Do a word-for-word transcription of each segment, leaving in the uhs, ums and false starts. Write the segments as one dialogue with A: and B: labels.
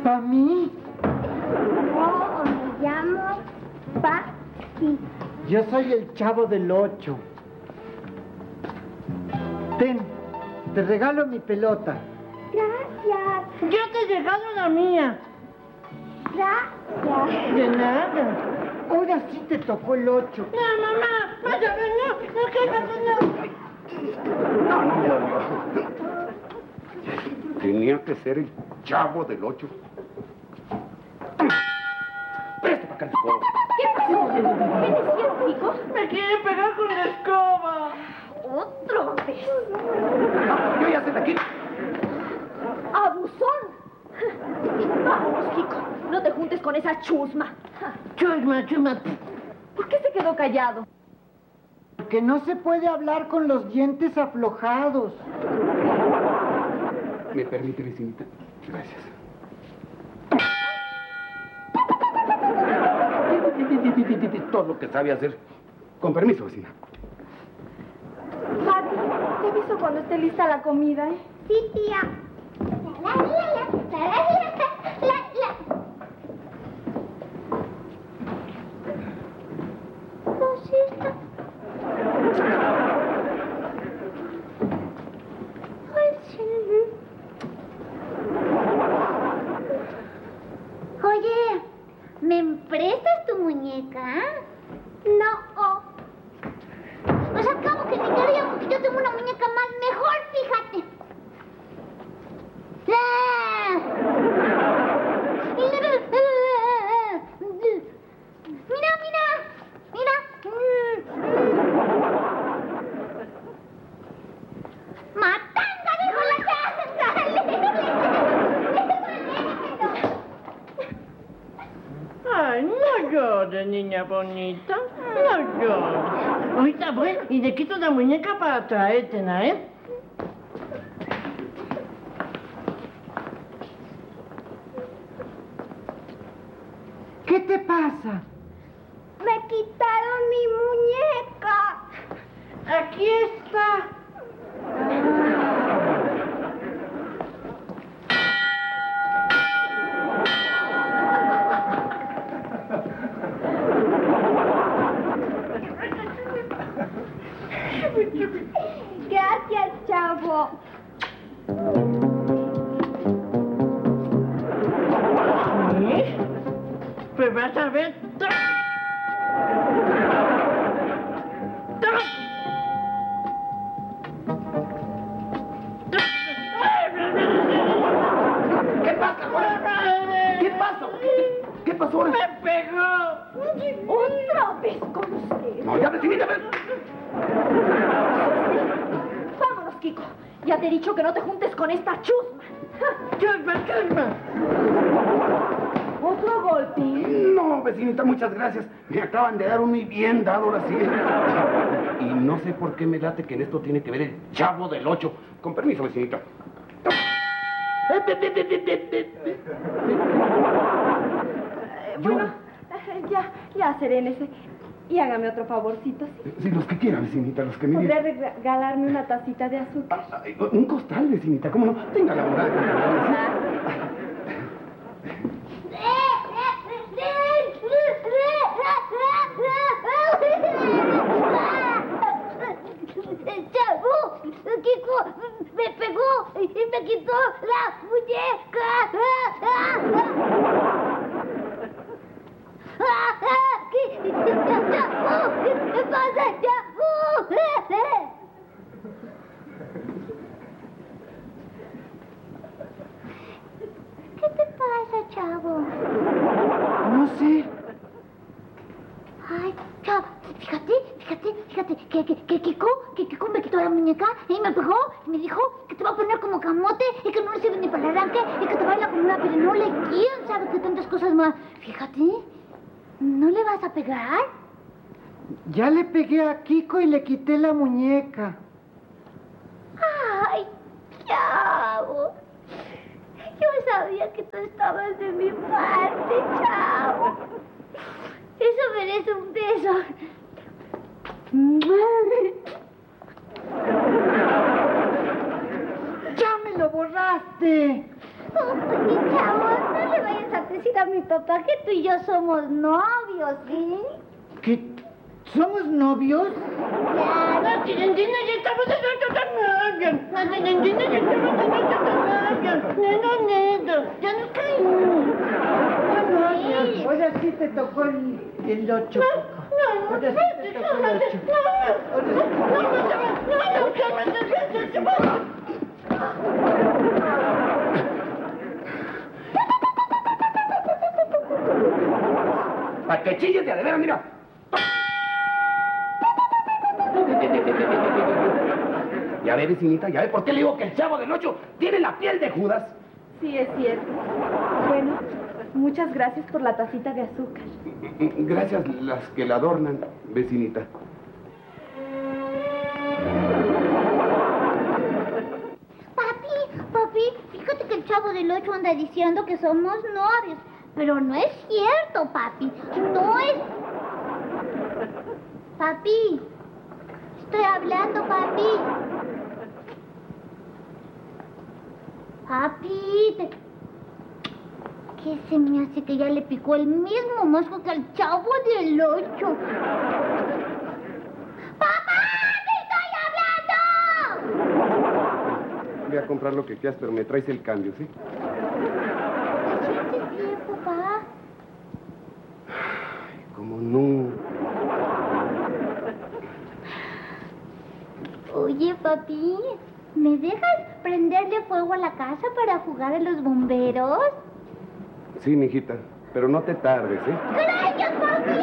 A: ¿Para mí?
B: No, me llamo Pati.
A: Yo soy el Chavo del Ocho. Ten, te regalo mi pelota.
B: Gracias.
C: Yo te regalo la mía.
B: Gracias.
C: De nada.
A: Ahora sí te tocó el ocho.
C: No, mamá, vaya, no, no, que no.
D: No, no, no, no. Tenía que ser el Chavo del Ocho. Presta para acá el escoba.
B: ¿Qué pasó? ¿Qué decías, Kiko?
C: Me quiere pegar con la escoba.
B: Otro vez.
D: No, yo ya sé de aquí.
B: ¡Abusón! Vamos, Kiko. No te juntes con esa chusma.
C: Chusma, chusma.
B: ¿Por qué se quedó callado?
A: Porque no se puede hablar con los dientes aflojados.
D: ¿Me permite, vecinita? Gracias. Todo lo que sabe hacer. Con permiso, vecina.
B: Pati, te aviso cuando esté lista la comida, ¿eh? Sí, tía. La, la, la, la, la, la, la. Cosita. Ay, sí. Oye, ¿me prestas tu muñeca? No. Pues acabo que me quería porque yo tengo una muñeca más mejor, fíjate. ¡Ah! Mira, mira, mira. ¡Matanga, dijo la tanga!
C: Ay, no llores, niña bonita. No llores. Ahorita voy y le quito la muñeca para traértela, ¿eh?
A: ¿Qué te pasa?
B: Me quitaron mi muñeca.
C: Aquí está.
B: Gracias, chavo.
C: ¿Sí? Pues vas a ver.
D: ¿Qué pasa ahora? ¿Qué pasa? ¿Qué, qué pasó ahora?
C: ¡Me pegó!
B: Otra vez con usted.
D: No, ya, vecinita, ven.
B: Vámonos, Kiko. Ya te he dicho que no te juntes con esta chusma.
C: ¡Chusma, chusma!
B: ¿Otro golpe?
D: No, vecinita, muchas gracias. Me acaban de dar un muy bien dado ahora sí. Y no sé por qué me late que en esto tiene que ver el Chavo del Ocho. Con permiso, vecinita.
B: Eh, bueno, eh, ya, ya, serénese. Y hágame otro favorcito, ¿sí?
D: Sí, los que quiera, vecinita, los que me
B: ¿Podría
D: digan.
B: regalarme una tacita de azúcar?
D: Ah, ay, un costal, vecinita, ¿cómo no? Tenga la bondad de comprarme,
B: ¡Chavo! ¡Kiko me pegó y me quitó la muñeca! ¿Qué? ¡Chavo! ¿Qué pasa, Chavo? ¿Qué te pasa, Chavo?
A: No sé.
B: Ay, Chavo, fíjate, fíjate, fíjate, que, que, que Kiko, que Kiko me quitó la muñeca y me pegó y me dijo que te va a poner como camote y que no le sirve ni para el arranque y que te baila como una pirinola y quién sabe qué tantas cosas más. Fíjate, ¿no le vas a pegar?
A: Ya le pegué a Kiko y le quité la muñeca.
B: Ay, Chavo, yo sabía que tú estabas de mi parte, Chavo. Eso merece un beso.
A: ¡Ya me lo borraste!
B: Oye, chavo, no le vayas a decir a mi papá que tú y yo somos novios, ¿sí?
A: ¿Que somos novios?
C: La Chilindrina ya estamos en otro novio. La Chilindrina ya estamos en otro novio. Neno, neno, ya nos caímos.
B: Sí.
A: Ahora sí te tocó el, el ocho.
C: No, no,
A: Ahora sí te tocó el ocho.
D: Para que chilles de a de veras, mira. Ya ve, vecinita, ya ve por qué le digo que el Chavo del Ocho tiene la piel de Judas.
E: Sí, es cierto. Bueno, muchas gracias por la tacita de azúcar.
D: Gracias las que la adornan, vecinita.
B: Papi, papi, fíjate que el Chavo del Ocho anda diciendo que somos novios. Pero no es cierto, papi. No es... Papi, estoy hablando, papi. Papi, te... ¿Qué se me hace que ya le picó el mismo mosco que al Chavo del Ocho? ¡Papá, te estoy hablando!
D: Voy a comprar lo que quieras, pero me traes el cambio, ¿sí?
B: ¿Sientes bien, papá?
D: Ay, cómo no.
B: Oye, papi, ¿me dejas prenderle fuego a la casa para jugar a los bomberos?
D: Sí, mijita, pero no te tardes, ¿eh?
B: ¡Gracias, papi!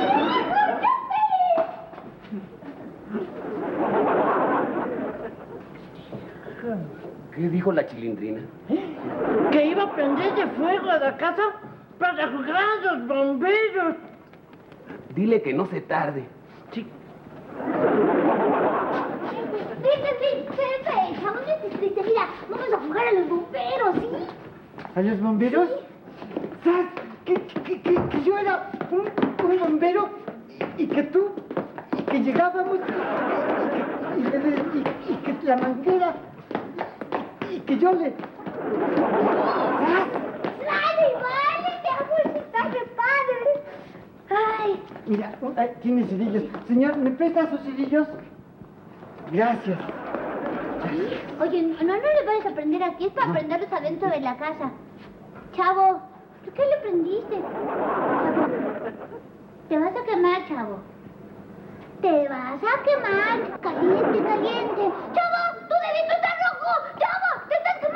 D: ¿Qué dijo la Chilindrina?
C: Que iba a prender de fuego a la casa para jugar a los bomberos.
D: Dile que no se tarde.
C: Sí.
B: Vete, vete, vete, chavos, vete, vete, mira, vamos a jugar a los bomberos, ¿sí?
A: ¿A los bomberos? ¿Sabes? Que, que, que, que yo era un, un bombero y, y que tú, y que llegábamos y, y, que, y, le- y- y que la manguera y, y que yo le... ¿Sabes?
B: Vale, vale, mi amor, está de padre. Ay,
A: Mira, ay, tiene cerillos. Señor, ¿me presta sus cerillos? Gracias.
B: oye, no, no le vayas a prender aquí, es para prenderlos adentro de la casa. Chavo, ¿tú qué le prendiste? Chavo, te vas a quemar, chavo. Te vas a quemar. Caliente, caliente. ¡Chavo!